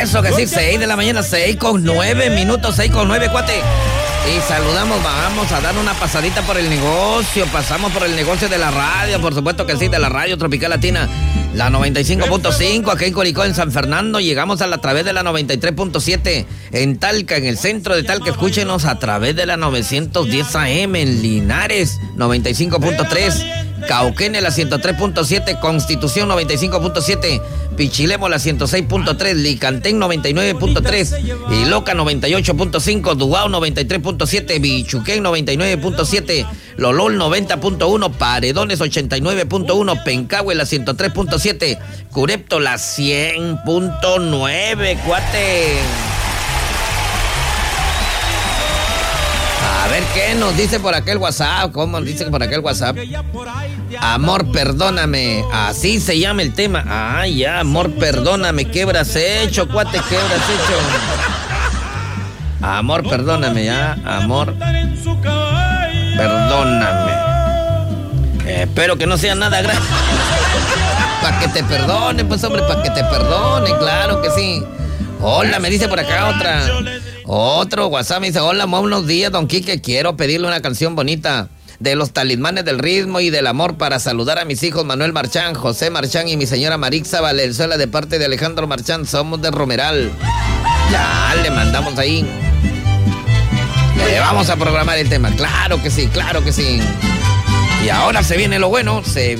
Eso que sí, 6 de la mañana, 6:09, 6:09, cuate. Y saludamos, vamos a dar una pasadita por el negocio. Pasamos por el negocio de la radio, por supuesto que sí, de la radio Tropical Latina. La 95.5 aquí en Curicó, en San Fernando. Llegamos a través de la 93.7 en Talca, en el centro de Talca. Escúchenos a través de la 910 AM en Linares, 95.3. Cauquene, la 103.7, Constitución 95.7, Pichilemo, la 106.3, Licantén 99.3, Iloca 98.5, Duao 93.7, Bichuquén 99.7, Lolol 90.1, Paredones 89.1, Pencahue, la 103.7, Curepto, la 100.9, cuate. A ver qué nos dice por aquel WhatsApp. ¿Cómo dice por aquel WhatsApp? Amor, perdóname. Así se llama el tema. Ah, ya, amor, perdóname. ¿Qué habrás hecho, cuate? ¿Qué habrás hecho? Amor, perdóname, ya. Amor, perdóname. Espero que no sea nada grave. Para que te perdone, pues, hombre, para que te perdone, claro que sí. Hola, me dice por acá otro WhatsApp, me dice: hola, buenos días, don Quique, quiero pedirle una canción bonita de los Talismanes del Ritmo y del Amor para saludar a mis hijos Manuel Marchán, José Marchán y mi señora Marixa Valenzuela de parte de Alejandro Marchán, somos de Romeral. Ya, le mandamos ahí. Le vamos a programar el tema, claro que sí, claro que sí. Y ahora se viene lo bueno,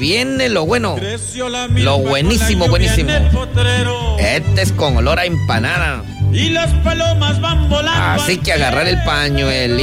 lo buenísimo, buenísimo. Este es con olor a empanada. Y las palomas van volando. Así que agarrar el pañuelo